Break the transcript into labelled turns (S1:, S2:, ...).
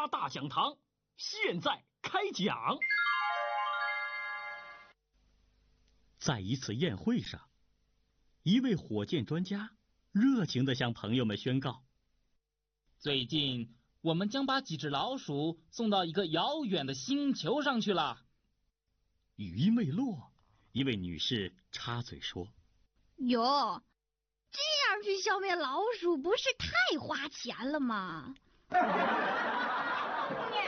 S1: 家大讲堂现在开讲。在一次宴会上，一位火箭专家热情地向朋友们宣告：
S2: 最近我们将把几只老鼠送到一个遥远的星球上去了。
S1: 语音未落，一位女士插嘴说：
S3: 哟，这样去消灭老鼠不是太花钱了吗？